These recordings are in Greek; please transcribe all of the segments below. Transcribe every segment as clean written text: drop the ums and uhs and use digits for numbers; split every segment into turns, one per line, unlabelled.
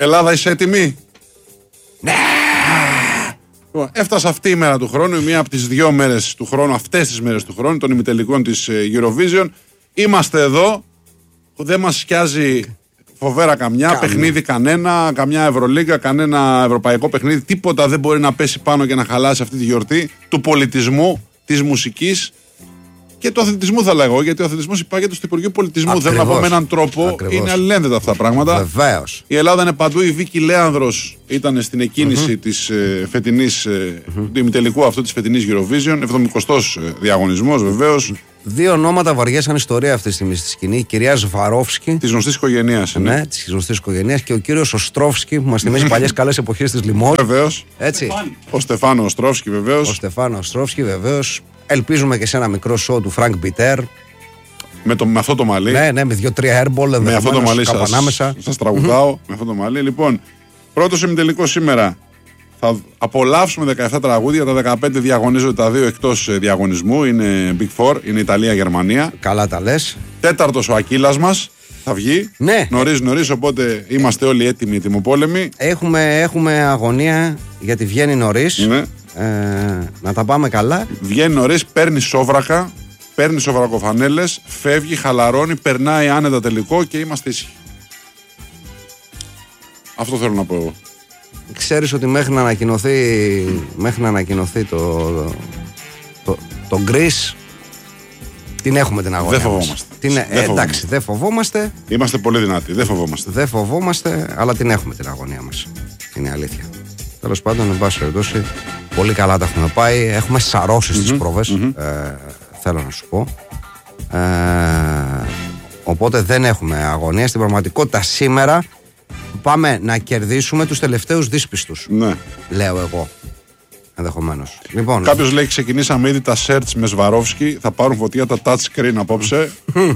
Ελλάδα, είσαι έτοιμη?
Ναι!
Έφτασε αυτή η μέρα του χρόνου, μία από τις 2 μέρες του χρόνου, αυτές τις μέρες του χρόνου, των ημιτελικών της Eurovision. Είμαστε εδώ, δεν μας σκιάζει φοβέρα καμιά, παιχνίδι κανένα, καμιά Ευρωλίγκα, κανένα ευρωπαϊκό παιχνίδι, τίποτα δεν μπορεί να πέσει πάνω και να χαλάσει αυτή τη γιορτή του πολιτισμού, της μουσικής και του αθλητισμού, θα λέγω, γιατί ο αθλητισμός υπάγεται στο Υπουργείο Πολιτισμού. Θέλω να πω με έναν τρόπο, είναι αλληλένδετα αυτά τα πράγματα.
Βεβαίως.
Η Ελλάδα είναι παντού. Η Βίκη Λέανδρος ήταν στην εκκίνηση της φετινής, του ημιτελικού αυτού της φετινής Eurovision. 70ος διαγωνισμός, βεβαίως.
2 ονόματα βαριέσαν ιστορία αυτή τη στιγμή στη σκηνή. Η κυρία Σβαρόφσκι.
Της γνωστής οικογένειας.
Ναι, της γνωστής οικογένειας. Και ο κύριος Οστρόφσκι, που μας θυμίζει παλιές καλές εποχές της Λιμόρ.
Βεβαίως.
Έτσι.
Ο Στεφάνο Οστρόφσκι, βεβαίως.
Ο Στεφάνο Οστρόφσκι, βεβαίως. Ελπίζουμε και σε ένα μικρό show του Φρανκ Μπιτέρ.
Με αυτό το μαλλί.
Ναι, με 2-3 airball.
Με αυτό το μαλλί σας τραγουδάω. Με αυτό το μαλλί. Λοιπόν, πρώτος ημιτελικός σήμερα. Θα απολαύσουμε 17 τραγούδια. Τα 15 διαγωνίζονται, τα 2 εκτός διαγωνισμού. Είναι Big Four, είναι Ιταλία-Γερμανία.
Καλά τα λες.
4ος ο Ακύλας μας θα βγει.
Ναι.
Νωρίς, οπότε είμαστε όλοι έτοιμοι, ετοιμοπόλεμοι.
Έχουμε αγωνία γιατί βγαίνει νωρίς.
Ναι.
Να τα πάμε καλά.
Βγαίνει νωρίς, παίρνει σόβρακα, παίρνει σοβρακοφανέλες, φεύγει, χαλαρώνει, περνάει άνετα τελικό και είμαστε ήσυχοι. Αυτό θέλω να πω εγώ.
Ξέρεις ότι μέχρι να ανακοινωθεί το Greece την έχουμε την αγωνία.
Δεν φοβόμαστε.
Εντάξει, δεν φοβόμαστε.
Είμαστε πολύ δυνατοί, δεν φοβόμαστε.
Αλλά την έχουμε την αγωνία μας. Είναι η αλήθεια. Τέλος πάντων, εν πάση περιπτώσει, πολύ καλά τα έχουμε πάει. Έχουμε σαρώσει στις πρόβες. Θέλω να σου πω. Οπότε δεν έχουμε αγωνία. Στην πραγματικότητα σήμερα πάμε να κερδίσουμε τους τελευταίους δύσπιστους.
Ναι.
Λέω εγώ. Ενδεχομένως. Λοιπόν,
κάποιος λέει: ξεκινήσαμε ήδη τα search με Σβαρόφσκι. Θα πάρουν φωτιά τα touch screen απόψε.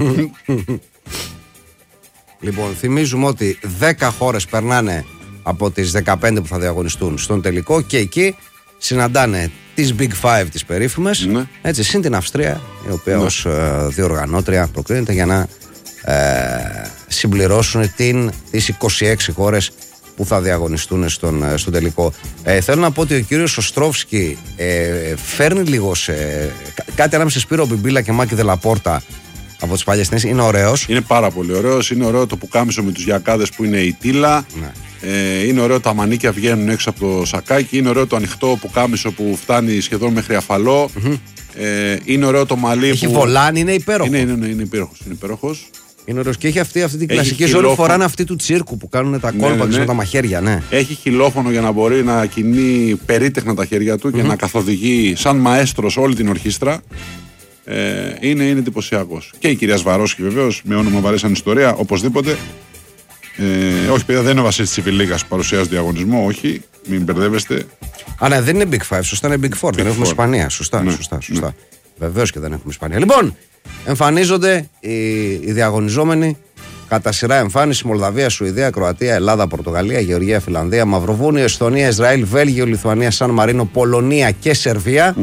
Λοιπόν, θυμίζουμε ότι 10 χώρες περνάνε από τις 15 που θα διαγωνιστούν στον τελικό και εκεί συναντάνε τις Big Five τις περίφημες.
Ναι.
Έτσι, συν την Αυστρία, η οποία ως διοργανώτρια προκρίνεται για να συμπληρώσουν τις 26 χώρες που θα διαγωνιστούν στον τελικό. Θέλω να πω ότι ο κύριος Οστρόφσκι φέρνει λίγο κάτι ανάμεσα Σπύρο Μπιμπίλα και Μάκη Δελαπόρτα από τις παλιές ταινίες. Είναι ωραίος.
Είναι πάρα πολύ ωραίος. Είναι ωραίο το πουκάμισο με τους γιακάδες που είναι η τύλα.
Ναι.
Είναι ωραίο τα μανίκια βγαίνουν έξω από το σακάκι. Είναι ωραίο το ανοιχτό πουκάμισο που φτάνει σχεδόν μέχρι αφαλό. Είναι ωραίο το μαλλί.
Έχει βολάνι, είναι υπέροχο.
Είναι υπέροχος.
Είναι ωραίος και έχει αυτή την κλασική ζωή. Φοράνε αυτή του τσίρκου που κάνουν τα κόλπα με τα μαχαίρια. Ναι.
Έχει χιλόφωνο για να μπορεί να κινεί περίτεχνα τα χέρια του και να καθοδηγεί σαν μαέστρος όλη την ορχήστρα. Είναι εντυπωσιακός. Και η κυρία Σβαρόσκι, βεβαίως, με όνομα βαρέσαν ιστορία, οπωσδήποτε. Όχι, παιδιά, δεν είναι ο Βασίλης Τσιβιλίκας που παρουσιάζει διαγωνισμό, όχι, μην μπερδεύεστε.
Ναι, δεν είναι Big Five, σωστά είναι Big Four. Δεν έχουμε Ισπανία. Σωστά. Βεβαίως και δεν έχουμε Ισπανία. Λοιπόν, εμφανίζονται οι διαγωνιζόμενοι κατά σειρά εμφάνιση: Μολδαβία, Σουηδία, Κροατία, Ελλάδα, Πορτογαλία, Γεωργία, Φιλανδία, Μαυροβούνιο, Εσθονία, Ισραήλ, Βέλγιο, Λιθουανία, Σαν Μαρίνο, Πολωνία και Σερβία.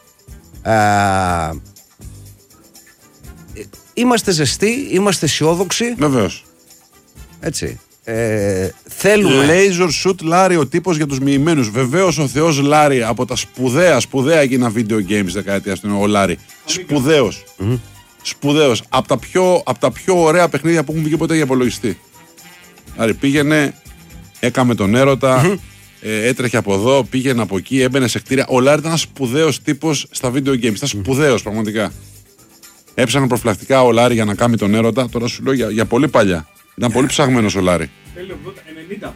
Είμαστε ζεστοί, είμαστε αισιόδοξοι.
Βεβαίως.
Έτσι. Θέλουμε.
Laser shoot Larry, ο τύπος για τους μοιημένους. Βεβαίως ο Θεός Larry από τα σπουδαία εκείνα video games δεκαετίας του, ο Larry. Σπουδαίος. Από τα πιο ωραία παιχνίδια που έχουν βγει ποτέ για υπολογιστή. Larry πήγαινε, έκαμε τον έρωτα, έτρεχε από εδώ, πήγαινε από εκεί, έμπαινε σε κτίρια. Ο Larry ήταν ένας σπουδαίος τύπος στα video games. Ήταν σπουδαίος πραγματικά. Έψανε προφυλακτικά ο Larry για να κάνει τον έρωτα. Τώρα σου λέω για πολύ παλιά. Ήταν πολύ ψαγμένος ο Λάρη.
Θέλει 90.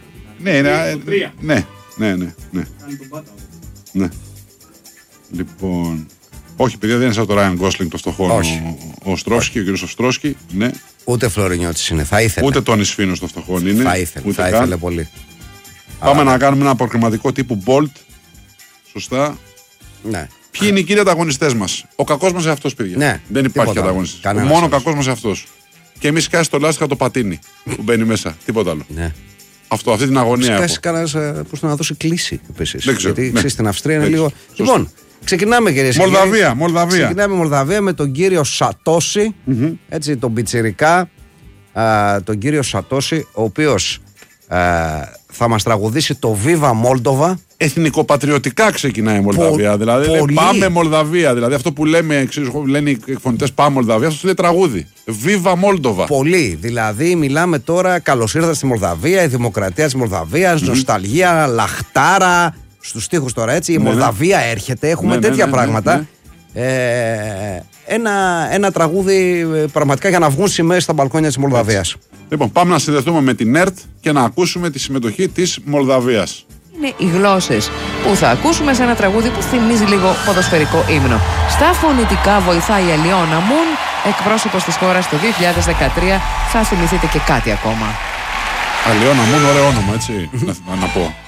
Ναι. Λοιπόν. Όχι, παιδιά, δεν είναι σαν το Ράιαν Γκόσλινγκ το φτωχό. Ο Οστρόφσκι, ο κύριος Οστρόφσκι. Ναι.
Ούτε Φλωρινιώτης είναι. Θα ήθελε.
Ούτε Τόνι Σφίνος το φτωχό είναι.
Θα ήθελε πολύ.
Πάμε να κάνουμε ένα προκριματικό τύπου Bolt. Σωστά.
Ναι.
Ποιοι είναι οι κύριοι ανταγωνιστές μας? Ο κακός μας εαυτός, παιδιά.
Ναι.
Δεν υπάρχει ανταγωνιστής. Μόνο ο κακός μας εαυτός. Και εμείς κάσει το λάστιχα το πατίνι που μπαίνει μέσα. Τίποτα άλλο.
Ναι.
Αυτή την αγωνία.
Κάσει κανένας που να δώσει κλίση επίσης.
Δεν ξέρω.
Γιατί στην Αυστρία είναι λίγο. Λοιπόν, ξεκινάμε, κυρίες και κύριοι.
Μολδαβία.
Ξεκινάμε Μολδαβία με τον κύριο Σατόση. Έτσι, τον πιτσιρικά. Τον κύριο Σατόση, ο οποίος θα μας τραγουδήσει το Viva Moldova.
Εθνικοπατριωτικά ξεκινάει η Μολδαβία. Δηλαδή
πολύ.
Πάμε Μολδαβία. Δηλαδή αυτό που λένε οι εκφωνητές Πάμε Μολδαβία, αυτό λέει τραγούδι. Viva Moldova.
Πολύ. Δηλαδή μιλάμε τώρα καλώς ήρθα στη Μολδαβία, η δημοκρατία της Μολδαβίας, νοσταλγία, λαχτάρα. Στους στίχους τώρα έτσι. Η Μολδαβία έρχεται. Έχουμε τέτοια πράγματα. Ένα τραγούδι πραγματικά για να βγουν σημαίες στα μπαλκόνια της Μολδαβίας.
Λοιπόν, πάμε να συνδεθούμε με την ΕΡΤ και να ακούσουμε τη συμμετοχή της Μολδαβίας.
Είναι οι γλώσσες που θα ακούσουμε σε ένα τραγούδι που θυμίζει λίγο ποδοσφαιρικό ύμνο. Στα φωνητικά βοηθάει η Αλιώνα Μουν, εκπρόσωπος της χώρας το 2013. Θα θυμηθείτε και κάτι ακόμα.
Αλιώνα Μουν, ωραίο όνομα, έτσι να πω.